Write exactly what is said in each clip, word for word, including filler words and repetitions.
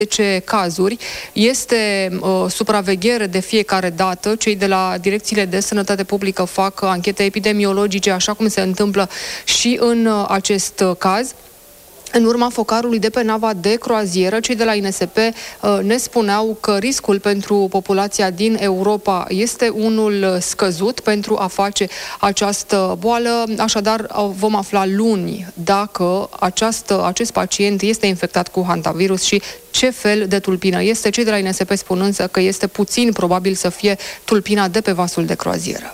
zece cazuri. Este uh, supraveghere de fiecare dată. Cei de la direcțiile de sănătate publică fac anchete epidemiologice, așa cum se întâmplă și în uh, acest uh, caz. În urma focarului de pe nava de croazieră, cei de la I N S P uh, ne spuneau că riscul pentru populația din Europa este unul scăzut pentru a face această boală. Așadar, uh, vom afla luni dacă această, acest pacient este infectat cu hantavirus și ce fel de tulpină este. Cei de la I N S P spun însă că este puțin probabil să fie tulpina de pe vasul de croazieră.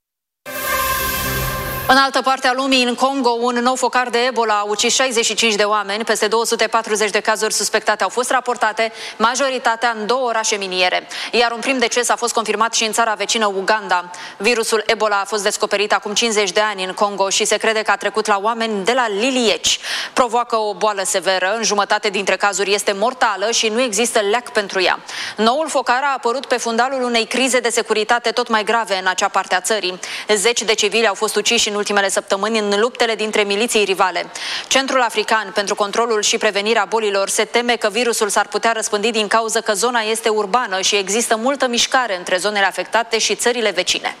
În altă parte a lumii, în Congo, un nou focar de Ebola a ucis șaizeci și cinci de oameni, peste două sute patruzeci de cazuri suspectate au fost raportate, majoritatea în două orașe miniere. Iar un prim deces a fost confirmat și în țara vecină Uganda. Virusul Ebola a fost descoperit acum cincizeci de ani în Congo și se crede că a trecut la oameni de la lilieci. Provoacă o boală severă, în jumătate dintre cazuri este mortală și nu există leac pentru ea. Noul focar a apărut pe fundalul unei crize de securitate tot mai grave în acea parte a țării. Zeci de civili au fost uciși în ultimele săptămâni în luptele dintre miliții rivale. Centrul African pentru Controlul și Prevenirea Bolilor se teme că virusul s-ar putea răspândi din cauza că zona este urbană și există multă mișcare între zonele afectate și țările vecine.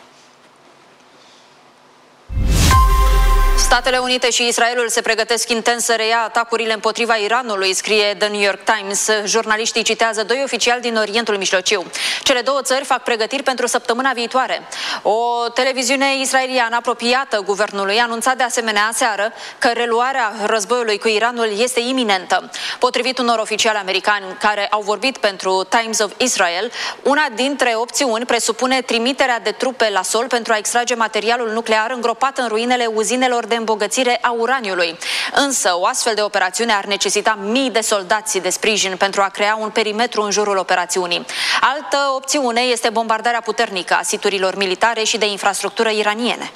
Statele Unite și Israelul se pregătesc intens să reia atacurile împotriva Iranului, scrie The New York Times. Jurnaliștii citează doi oficiali din Orientul Mijlociu. Cele două țări fac pregătiri pentru săptămâna viitoare. O televiziune israeliană apropiată guvernului a anunțat de asemenea aseară că reluarea războiului cu Iranul este iminentă. Potrivit unor oficiali americani care au vorbit pentru Times of Israel, una dintre opțiuni presupune trimiterea de trupe la sol pentru a extrage materialul nuclear îngropat în ruinele uzinelor de îmbogățire a uraniului. Însă, o astfel de operațiune ar necesita mii de soldați de sprijin pentru a crea un perimetru în jurul operațiunii. Altă opțiune este bombardarea puternică a siturilor militare și de infrastructură iraniene.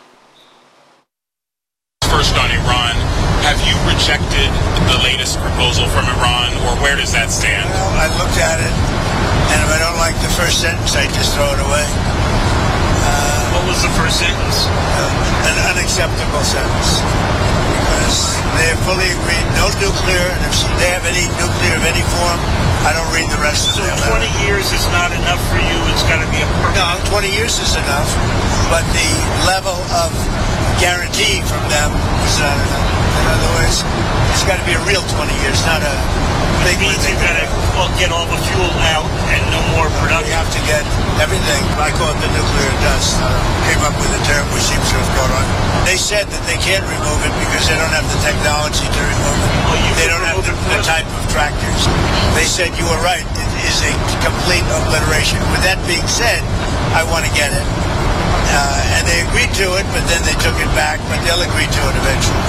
First on Iran, have you rejected the latest proposal from Iran, or where does that stand? Well, I looked at it, and if I don't like the first sentence, I just throw it away. What was the first sentence? Uh, an unacceptable sentence. Because they have fully agreed, no nuclear, and if they have any nuclear of any form, I don't read the rest of so it. So twenty years is not enough for you, it's got to be a perfect... No, twenty years is enough, but the level of guarantee from them is not enough. In other words, it's got to be a real twenty years, not a big one. It means you've got to well, get all the fuel out and no more production. We have to get everything. I call it the nuclear dust. Uh, came up with a term which seems to have caught on. They said that they can't remove it because they don't have the technology to remove it. Well, they don't have the, the type of tractors. They said you were right. It is a complete obliteration. With that being said, I want to get it. Uh, and they agreed to it, but then they took it back, but they'll agree to it eventually.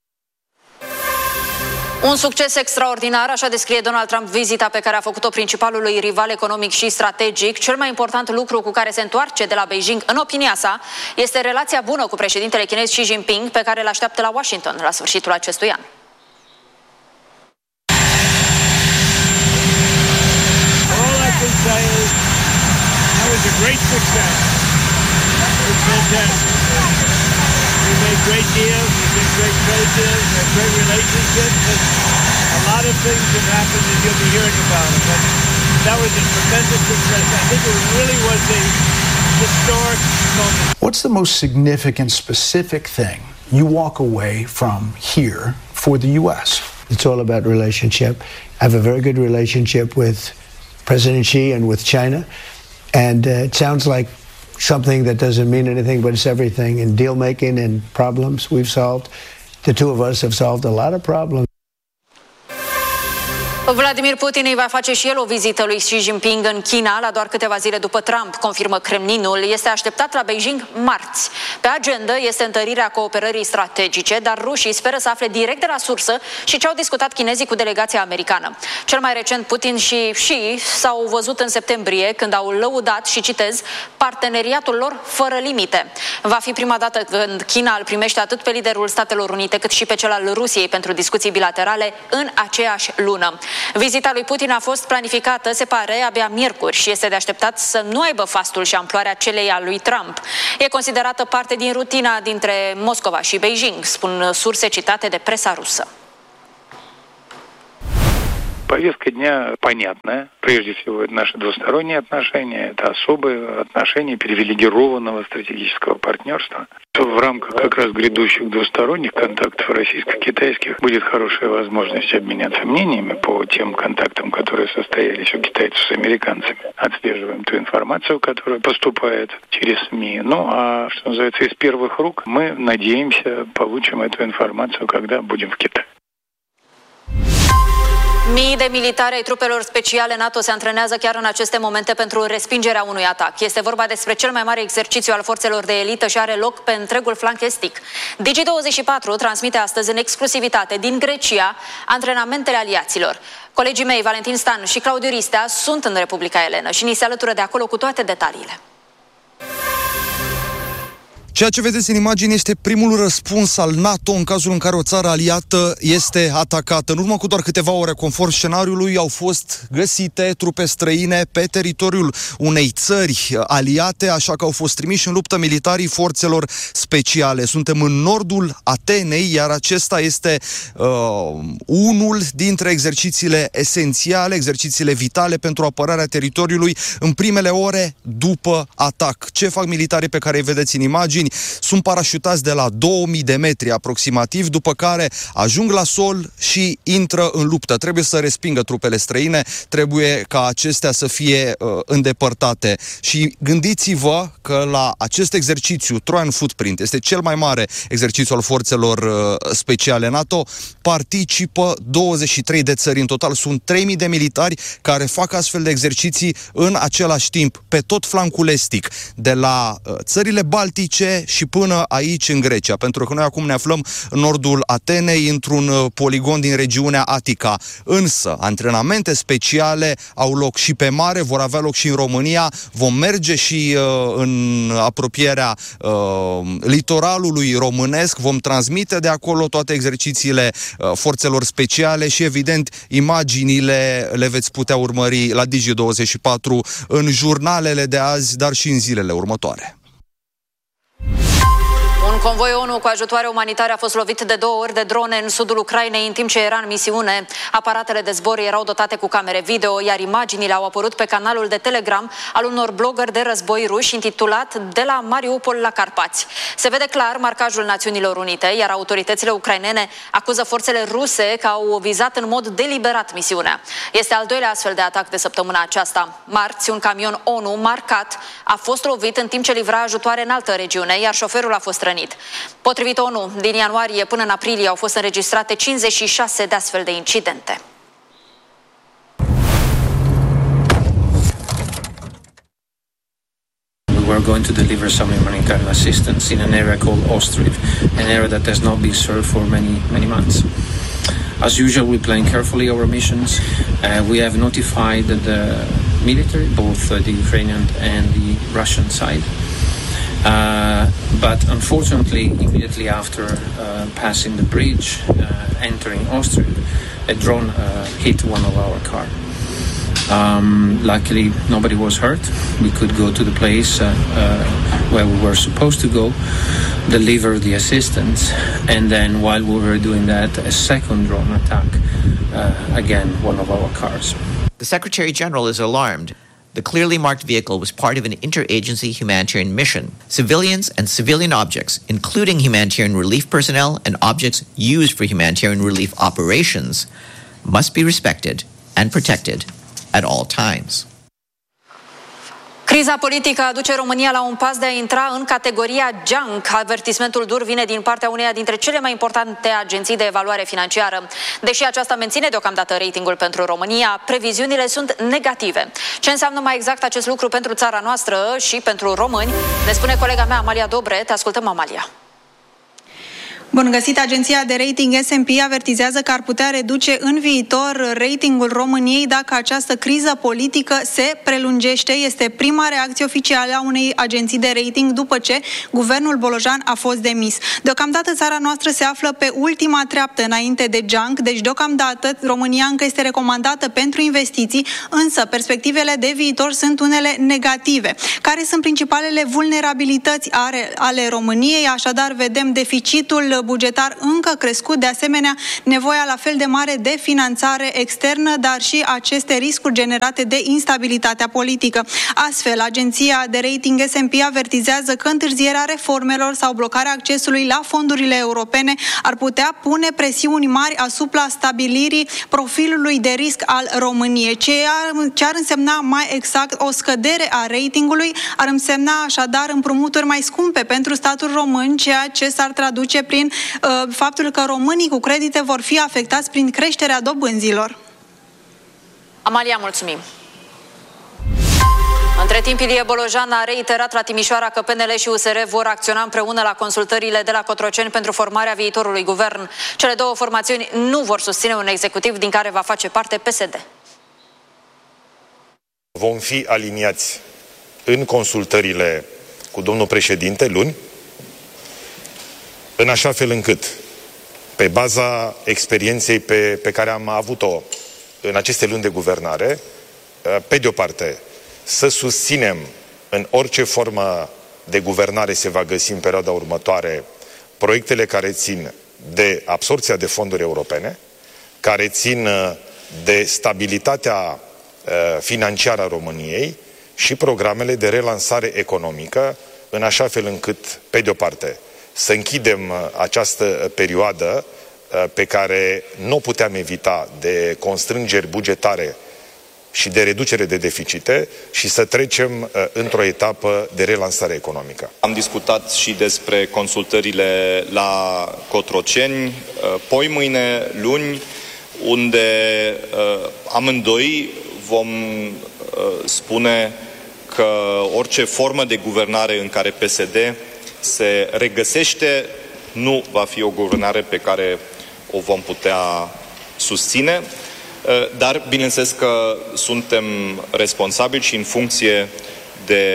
Un succes extraordinar, așa descrie Donald Trump vizita pe care a făcut-o principalului rival economic și strategic. Cel mai important lucru cu care se întoarce de la Beijing, în opinia sa, este relația bună cu președintele chinez Xi Jinping, pe care îl așteaptă la Washington la sfârșitul acestui an. All I can say is that was a great success. It was fantastic. We made great deals, we did great trade deals, we had great relationships, and a lot of things have happened and you'll be hearing about it. But that was a tremendous success. I think it really was a historic moment. What's the most significant, specific thing you walk away from here for the U S? It's all about relationship. I have a very good relationship with President Xi and with China, and uh, it sounds like something that doesn't mean anything, but it's everything. In deal making and problems we've solved, the two of us have solved a lot of problems. Vladimir Putin îi va face și el o vizită lui Xi Jinping în China la doar câteva zile după Trump, confirmă Kremlinul. Este așteptat la Beijing marți. Pe agenda este întărirea cooperării strategice, dar rușii speră să afle direct de la sursă și ce au discutat chinezii cu delegația americană. Cel mai recent, Putin și Xi s-au văzut în septembrie, când au lăudat, și citez, parteneriatul lor fără limite. Va fi prima dată când China îl primește atât pe liderul Statelor Unite cât și pe cel al Rusiei pentru discuții bilaterale în aceeași lună. Vizita lui Putin a fost planificată, se pare, abia miercuri și este de așteptat să nu aibă fastul și amploarea celei a lui Trump. E considerată parte din rutina dintre Moscova și Beijing, spun surse citate de presa rusă. Повестка дня понятная. Прежде всего, это наши двусторонние отношения, это особые отношения привилегированного стратегического партнерства. В рамках как раз грядущих двусторонних контактов российско-китайских будет хорошая возможность обменяться мнениями по тем контактам, которые состоялись у китайцев с американцами. Отслеживаем ту информацию, которая поступает через СМИ. Ну, а, что называется, из первых рук мы, надеемся, получим эту информацию, когда будем в Китае. Mii de militari ai trupelor speciale NATO se antrenează chiar în aceste momente pentru respingerea unui atac. Este vorba despre cel mai mare exercițiu al forțelor de elită și are loc pe întregul flanc estic. Digi douăzeci și patru transmite astăzi în exclusivitate din Grecia antrenamentele aliaților. Colegii mei, Valentin Stan și Claudiu Ristea, sunt în Republica Elenă și ni se alătură de acolo cu toate detaliile. Ceea ce vedeți în imagini este primul răspuns al NATO în cazul în care o țară aliată este atacată. În urmă cu doar câteva ore, conform scenariului, au fost găsite trupe străine pe teritoriul unei țări aliate, așa că au fost trimiși în luptă militarii forțelor speciale. Suntem în nordul Atenei, iar acesta este uh, unul dintre exercițiile esențiale, exercițiile vitale pentru apărarea teritoriului în primele ore după atac. Ce fac militarii pe care îi vedeți în imagini? Sunt parașutați de la două mii de metri aproximativ, după care ajung la sol și intră în luptă. Trebuie să respingă trupele străine, trebuie ca acestea să fie uh, îndepărtate. Și gândiți-vă că la acest exercițiu, Trojan Footprint, este cel mai mare exercițiu al forțelor uh, speciale NATO, participă douăzeci și trei de țări. În total sunt trei mii de militari care fac astfel de exerciții în același timp, pe tot flancul estic, de la uh, țările baltice și până aici în Grecia, pentru că noi acum ne aflăm în nordul Atenei, într-un poligon din regiunea Atica. Însă, antrenamente speciale au loc și pe mare, vor avea loc și în România, vom merge și uh, în apropierea uh, litoralului românesc, vom transmite de acolo toate exercițiile uh, forțelor speciale și, evident, imaginile le veți putea urmări la Digi douăzeci și patru în jurnalele de azi, dar și în zilele următoare. Un convoi ONU cu ajutoare umanitare a fost lovit de două ori de drone în sudul Ucrainei în timp ce era în misiune. Aparatele de zbor erau dotate cu camere video, iar imaginile au apărut pe canalul de Telegram al unor blogări de război ruși intitulat De la Mariupol la Carpați. Se vede clar marcajul Națiunilor Unite, iar autoritățile ucrainene acuză forțele ruse că au vizat în mod deliberat misiunea. Este al doilea astfel de atac de săptămâna aceasta. Marți, un camion ONU marcat a fost lovit în timp ce livra ajutoare în altă regiune, iar șoferul a fost rănit. Potrivit ONU, din ianuarie până în aprilie au fost înregistrate cincizeci și șase de astfel de incidente. We were going to deliver some humanitarian assistance in an area called Ostriv, an area that has not been served for many, many months. As usual, we plan carefully our missions. Uh, we have notified the military, both uh, the Ukrainian and the Russian side. Uh, but unfortunately, immediately after uh, passing the bridge, uh, entering Ostriv, a drone uh, hit one of our cars. Um, luckily, nobody was hurt. We could go to the place uh, uh, where we were supposed to go, deliver the assistance, and then while we were doing that, a second drone attack, uh, again, one of our cars. The Secretary General is alarmed. The clearly marked vehicle was part of an interagency humanitarian mission. Civilians and civilian objects, including humanitarian relief personnel and objects used for humanitarian relief operations, must be respected and protected at all times. Criza politică aduce România la un pas de a intra în categoria junk. Avertismentul dur vine din partea uneia dintre cele mai importante agenții de evaluare financiară. Deși aceasta menține deocamdată ratingul pentru România, previziunile sunt negative. Ce înseamnă mai exact acest lucru pentru țara noastră și pentru români? Ne spune colega mea Amalia Dobre. Te ascultăm, Amalia. Bun găsit! Agenția de rating S and P avertizează că ar putea reduce în viitor ratingul României dacă această criză politică se prelungește. Este prima reacție oficială a unei agenții de rating după ce guvernul Bolojan a fost demis. Deocamdată țara noastră se află pe ultima treaptă înainte de junk, deci deocamdată România încă este recomandată pentru investiții, însă perspectivele de viitor sunt unele negative. Care sunt principalele vulnerabilități ale, ale României? Așadar, vedem deficitul bugetar încă crescut, de asemenea nevoia la fel de mare de finanțare externă, dar și aceste riscuri generate de instabilitatea politică. Astfel, agenția de rating S and P avertizează că întârzierea reformelor sau blocarea accesului la fondurile europene ar putea pune presiuni mari asupra stabilirii profilului de risc al României. Ce ar, ce ar însemna mai exact o scădere a ratingului, ar însemna așadar împrumuturi mai scumpe pentru statul român, ceea ce s-ar traduce prin uh, faptul că românii cu credite vor fi afectați prin creșterea dobânzilor. Amalia, mulțumim! Între timp, Ilie Bolojan a reiterat la Timișoara că P N L și U S R vor acționa împreună la consultările de la Cotroceni pentru formarea viitorului guvern. Cele două formațiuni nu vor susține un executiv din care va face parte P S D. Vom fi aliniați în consultările cu domnul președinte luni, în așa fel încât, pe baza experienței pe, pe care am avut-o în aceste luni de guvernare, pe de o parte, să susținem în orice formă de guvernare se va găsi în perioada următoare proiectele care țin de absorpția de fonduri europene, care țin de stabilitatea financiară a României și programele de relansare economică, în așa fel încât, pe de o parte, să închidem această perioadă pe care nu puteam evita de constrângeri bugetare și de reducere de deficite și să trecem într-o etapă de relansare economică. Am discutat și despre consultările la Cotroceni, poi mâine, luni, unde amândoi vom spune că orice formă de guvernare în care P S D se regăsește nu va fi o guvernare pe care o vom putea susține, dar bineînțeles că suntem responsabili și în funcție de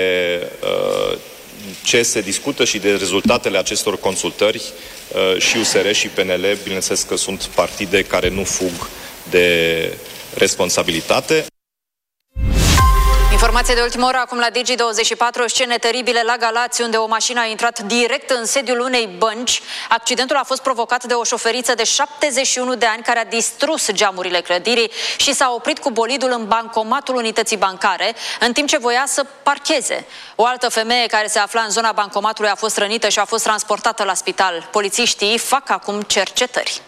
ce se discută și de rezultatele acestor consultări, și U S R și P N L, bineînțeles că sunt partide care nu fug de responsabilitate. Informație de ultimă oră acum la Digi douăzeci și patru, scene teribile la Galați, unde o mașină a intrat direct în sediul unei bănci. Accidentul a fost provocat de o șoferiță de șaptezeci și unu de ani care a distrus geamurile clădirii și s-a oprit cu bolidul în bancomatul unității bancare, în timp ce voia să parcheze. O altă femeie care se afla în zona bancomatului a fost rănită și a fost transportată la spital. Polițiștii fac acum cercetări.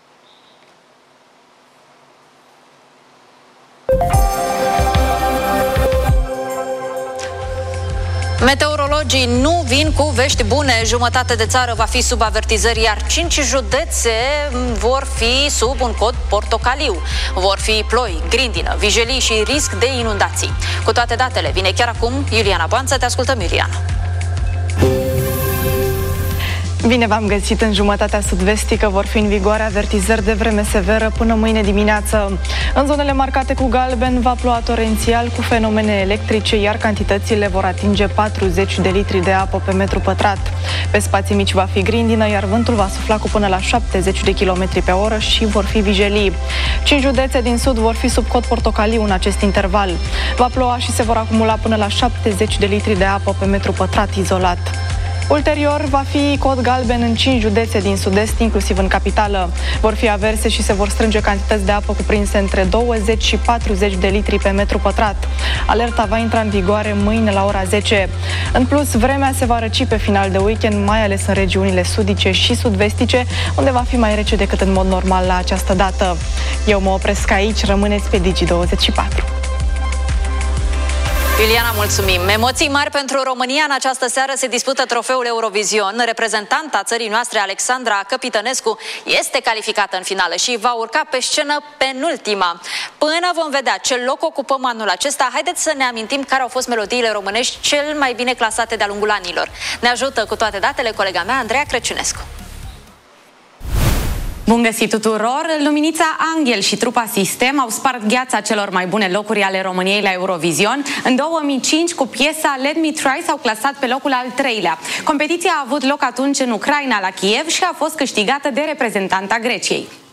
Meteorologii nu vin cu vești bune. Jumătate de țară va fi sub avertizări, iar cinci județe vor fi sub un cod portocaliu. Vor fi ploi, grindină, vijelii și risc de inundații. Cu toate datele vine chiar acum Iuliana Boanță. Te ascultăm, Iuliana. Bine v-am găsit. În jumătatea sud-vestică vor fi în vigoare avertizări de vreme severă până mâine dimineață. În zonele marcate cu galben va ploua torențial cu fenomene electrice, iar cantitățile vor atinge patruzeci de litri de apă pe metru pătrat. Pe spații mici va fi grindină, iar vântul va sufla cu până la șaptezeci de kilometri pe oră și vor fi vijelii. Cinci județe din sud vor fi sub cod portocaliu în acest interval. Va ploua și se vor acumula până la șaptezeci de litri de apă pe metru pătrat izolat. Ulterior, va fi cod galben în cinci județe din sud-est, inclusiv în capitală. Vor fi averse și se vor strânge cantități de apă cuprinse între douăzeci și patruzeci de litri pe metru pătrat. Alerta va intra în vigoare mâine la ora zece. În plus, vremea se va răci pe final de weekend, mai ales în regiunile sudice și sud-vestice, unde va fi mai rece decât în mod normal la această dată. Eu mă opresc aici, rămâneți pe Digi douăzeci și patru. Iuliana, mulțumim! Emoții mari pentru România. În această seară se dispută trofeul Eurovision. Reprezentanta țării noastre, Alexandra Căpitănescu, este calificată în finală și va urca pe scenă penultima. Până vom vedea ce loc ocupăm anul acesta, haideți să ne amintim care au fost melodiile românești cel mai bine clasate de-a lungul anilor. Ne ajută cu toate datele colega mea, Andreea Crăciunescu. Bun găsit tuturor! Luminița Anghel și trupa Sistem au spart gheața celor mai bune locuri ale României la Eurovision. În două mii cinci, cu piesa Let Me Try, s-au clasat pe locul al treilea. Competiția a avut loc atunci în Ucraina, la Kiev, și a fost câștigată de reprezentanta Greciei.